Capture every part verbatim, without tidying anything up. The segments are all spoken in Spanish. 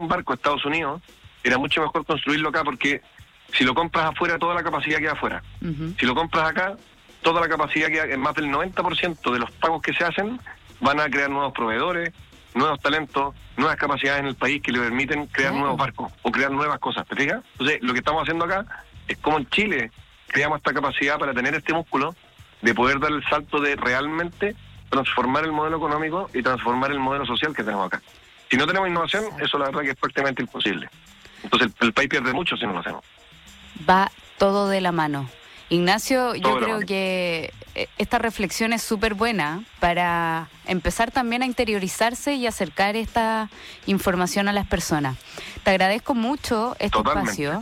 un barco a Estados Unidos, era mucho mejor construirlo acá, porque si lo compras afuera, toda la capacidad queda afuera. Uh-huh. Si lo compras acá, toda la capacidad queda, en más del noventa por ciento de los pagos que se hacen, van a crear nuevos proveedores, nuevos talentos, nuevas capacidades en el país que le permiten crear uh-huh. nuevos barcos o crear nuevas cosas, ¿te fijas? Entonces, lo que estamos haciendo acá es como en Chile creamos esta capacidad para tener este músculo de poder dar el salto de realmente transformar el modelo económico y transformar el modelo social que tenemos acá. Si no tenemos innovación, eso la verdad que es prácticamente imposible. Entonces el, el país pierde mucho si no lo hacemos. Va todo de la mano. Ignacio, todo yo creo que esta reflexión es súper buena para empezar también a interiorizarse y acercar esta información a las personas. Te agradezco mucho este Totalmente. espacio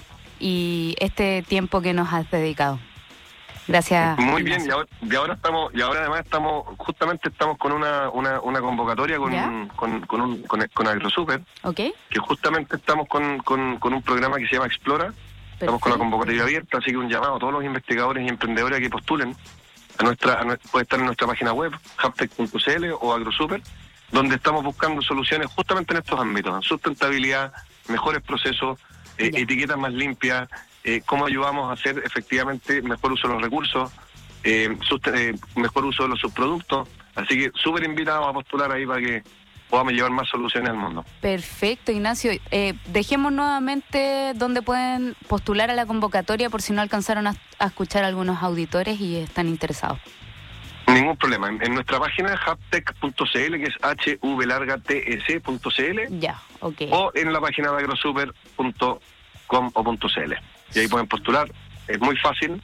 y este tiempo que nos has dedicado. Gracias. Muy Ignacio. bien, y ahora, y ahora estamos, y ahora además estamos, justamente estamos con una, una, una convocatoria con, con, con, un, con, con AgroSuper, okay. que justamente estamos con, con, con un programa que se llama Explora. Perfecto. Estamos con la convocatoria abierta, así que un llamado a todos los investigadores y emprendedores que postulen a nuestra, a, puede estar en nuestra página web, haptec punto c l o AgroSuper, donde estamos buscando soluciones justamente en estos ámbitos, en sustentabilidad, mejores procesos, eh, etiquetas más limpias, eh, cómo ayudamos a hacer efectivamente mejor uso de los recursos, eh, sust- eh, mejor uso de los subproductos, así que súper invitados a postular ahí para que podamos llevar más soluciones al mundo. Perfecto, Ignacio. Eh, dejemos nuevamente dónde pueden postular a la convocatoria por si no alcanzaron a, a escuchar a algunos auditores y están interesados. Ningún problema. En, en nuestra página haptec punto c l, que es h v larga t e c punto c l, ya, okay. o en la página de agrosuper punto com o .cl. Y ahí pueden postular. Es muy fácil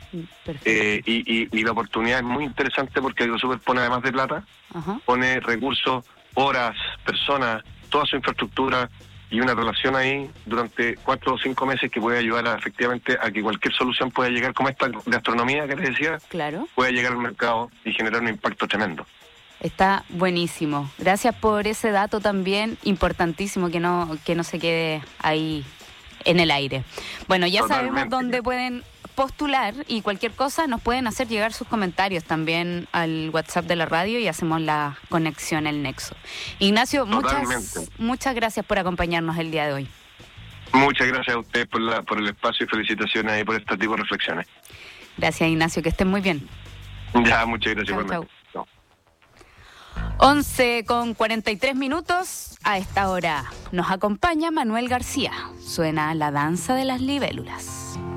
eh, y, y, y la oportunidad es muy interesante porque AgroSuper pone, además de plata, uh-huh. pone recursos, horas, personas, toda su infraestructura y una relación ahí durante cuatro o cinco meses que puede ayudar a, efectivamente a que cualquier solución pueda llegar, como esta gastronomía que les decía, claro. pueda llegar al mercado y generar un impacto tremendo. Está buenísimo. Gracias por ese dato también importantísimo, que no, que no se quede ahí en el aire. Bueno, ya Totalmente. sabemos dónde pueden postular y cualquier cosa nos pueden hacer llegar sus comentarios también al WhatsApp de la radio y hacemos la conexión, el nexo. Ignacio, muchas, muchas gracias por acompañarnos el día de hoy. Muchas gracias a ustedes por, la, por el espacio y felicitaciones ahí por este tipo de reflexiones. Gracias, Ignacio, que estén muy bien. Ya, muchas gracias. Chau, chau. No. once con cuarenta y tres minutos. A esta hora nos acompaña Manuel García. Suena La danza de las libélulas.